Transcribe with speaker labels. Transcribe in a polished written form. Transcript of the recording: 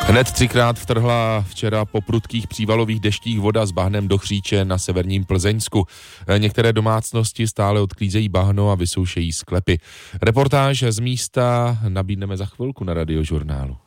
Speaker 1: Hned 3krát vtrhla včera po prudkých přívalových deštích voda s bahnem do Chříče na severním Plzeňsku. Některé domácnosti stále odklízejí bahno a vysoušejí sklepy. Reportáž z místa nabídneme za chvilku na Radiožurnálu.